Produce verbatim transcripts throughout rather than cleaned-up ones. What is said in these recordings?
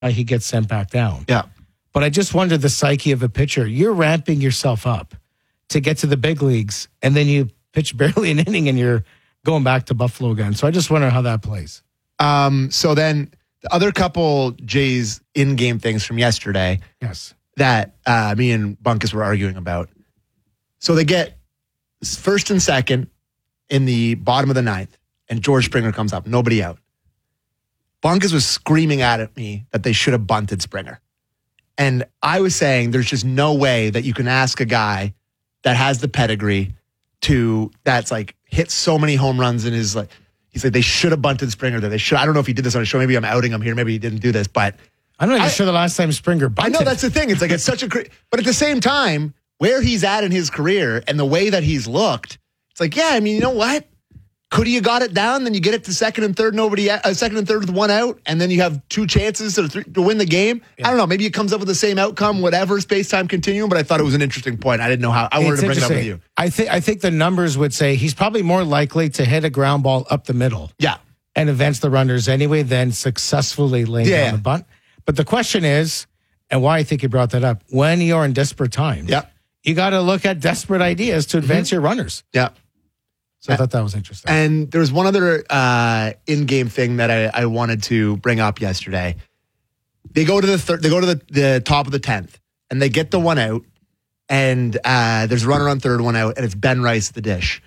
uh, he gets sent back down. Yeah. But I just wonder the psyche of a pitcher. You're ramping yourself up to get to the big leagues, and then you pitch barely an inning and you're going back to Buffalo again. So I just wonder how that plays. Um, so then the other couple Jays in-game things from yesterday Yes. that uh, me and Bunkus were arguing about. So they get first and second in the bottom of the ninth, and George Springer comes up, nobody out. Bunkus was screaming at me that they should have bunted Springer. And I was saying there's just no way that you can ask a guy that has the pedigree to, that's like hit so many home runs in his, like, he's like, they should have bunted Springer there. They should, I don't know if he did this on a show. Maybe I'm outing him here. Maybe he didn't do this, but I'm not even sure the last time Springer bunted. I know that's the thing. It's like, it's such a great, but at the same time, where he's at in his career and the way that he's looked, it's like, yeah, I mean, you know what? Could he have got it down? Then you get it to second and third, nobody, uh, second and third with one out, and then you have two chances to, th- to win the game. Yeah. I don't know. Maybe it comes up with the same outcome, whatever space-time continuum. But I thought it was an interesting point. I didn't know how. I wanted it's to bring it up with you. I think I think the numbers would say he's probably more likely to hit a ground ball up the middle. Yeah, and advance the runners anyway than successfully laying yeah, down yeah. the bunt. But the question is, and why I think you brought that up, when you're in desperate times, yeah. you got to look at desperate ideas to advance mm-hmm. your runners. Yeah. So I thought that was interesting. And there was one other uh, in-game thing that I, I wanted to bring up yesterday. They go to the thir- they go to the, the top of the tenth, and they get the one out, and uh, there's a runner on third, one out, and it's Ben Rice at the dish.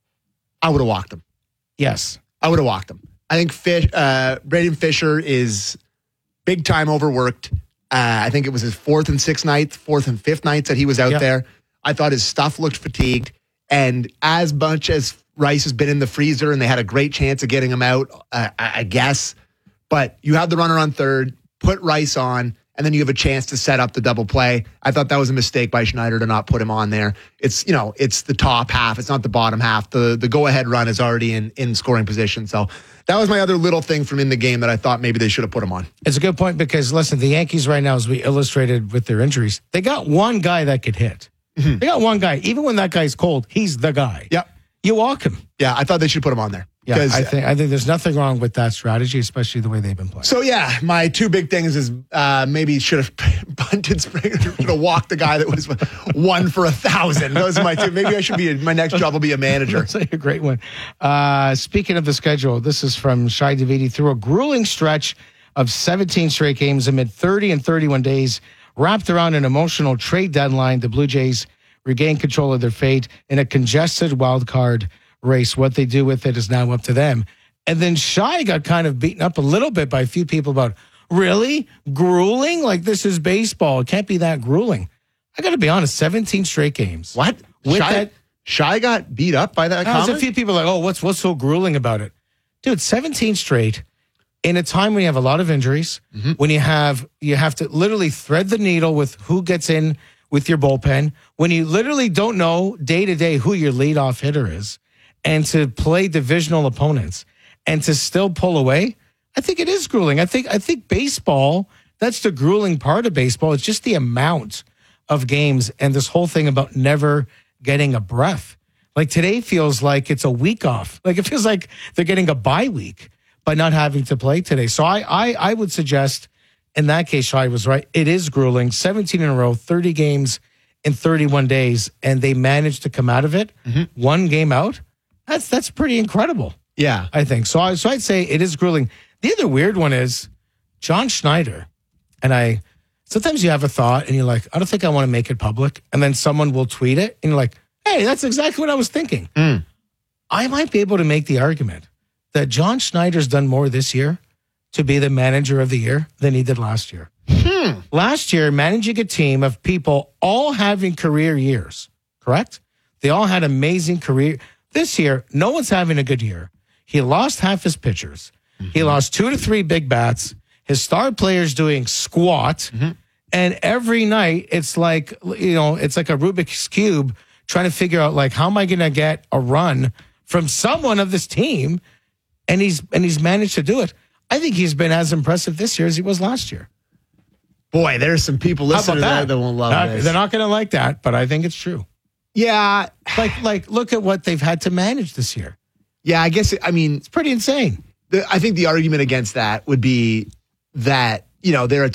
I would have walked him. Yes. I would have walked him. I think Fish, uh, Braden Fisher is big time overworked. Uh, I think it was his fourth and sixth nights, fourth and fifth nights that he was out yep. there. I thought his stuff looked fatigued. And as much as Rice has been in the freezer and they had a great chance of getting him out, uh, I, I guess. But you have the runner on third, put Rice on, and then you have a chance to set up the double play. I thought that was a mistake by Schneider to not put him on there. It's, you know, it's the top half. It's not the bottom half. The the go-ahead run is already in, in scoring position. So that was my other little thing from in the game that I thought maybe they should have put him on. It's a good point because, listen, the Yankees right now, as we illustrated with their injuries, they got one guy that could hit. Mm-hmm. They got one guy. Even when that guy's cold, he's the guy. Yep. You walk him. Yeah, I thought they should put him on there. Yeah, I think I think there's nothing wrong with that strategy, especially the way they've been playing. So, yeah, my two big things is uh, maybe should have bunted Springer, should have walked the guy that was one for a thousand. Those are my two. Maybe I should be, a, my next job will be a manager. That's a great one. Uh, speaking of the schedule, this is from Shai Davidi. Through a grueling stretch of seventeen straight games amid thirty and thirty-one days, wrapped around an emotional trade deadline, the Blue Jays regain control of their fate in a congested wild card race. What they do with it is now up to them. And then Shai got kind of beaten up a little bit by a few people about, really? Grueling? Like, this is baseball. It can't be that grueling. I got to be honest, seventeen straight games. What? With Shai, that, Shai got beat up by that There's comment? a few people like, oh, what's what's so grueling about it? Dude, seventeen straight in a time when you have a lot of injuries, mm-hmm. when you have you have to literally thread the needle with who gets in with your bullpen, when you literally don't know day to day who your leadoff hitter is, and to play divisional opponents and to still pull away, I think it is grueling. I think I think baseball, that's the grueling part of baseball. It's just the amount of games and this whole thing about never getting a breath. Like today feels like it's a week off. Like it feels like they're getting a bye week by not having to play today. So I I, I would suggest in that case, Shai was right. It is grueling. seventeen in a row, thirty games in thirty-one days, and they managed to come out of it mm-hmm. one game out. That's that's pretty incredible. Yeah, I think so. I, so I'd say it is grueling. The other weird one is John Schneider, and I. Sometimes you have a thought, and you're like, I don't think I want to make it public, and then someone will tweet it, and you're like, hey, that's exactly what I was thinking. Mm. I might be able to make the argument that John Schneider's done more this year to be the manager of the year than he did last year. Hmm. Last year, managing a team of people all having career years, correct? They all had amazing career. This year, no one's having a good year. He lost half his pitchers. Mm-hmm. He lost two to three big bats. His star players doing squat. Mm-hmm. And every night, it's like, you know, it's like a Rubik's Cube trying to figure out, like, how am I going to get a run from someone of this team? And he's and he's managed to do it. I think he's been as impressive this year as he was last year. Boy, there's some people listening to that? that that won't love not, this. They're not going to like that, but I think it's true. Yeah. Like, like, look at what they've had to manage this year. Yeah, I guess, I mean. It's pretty insane. The, I think the argument against that would be that, you know, they're a